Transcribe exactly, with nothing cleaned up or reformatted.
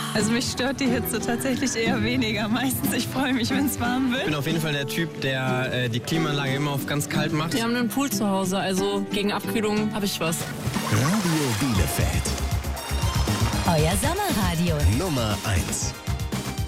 Also mich stört die Hitze tatsächlich eher weniger. Meistens, ich freue mich, wenn es warm wird. Ich bin auf jeden Fall der Typ, der äh, die Klimaanlage immer auf ganz kalt macht. Wir haben einen Pool zu Hause, also gegen Abkühlung habe ich was. Radio Bielefeld. Euer Sommerradio. Nummer eins.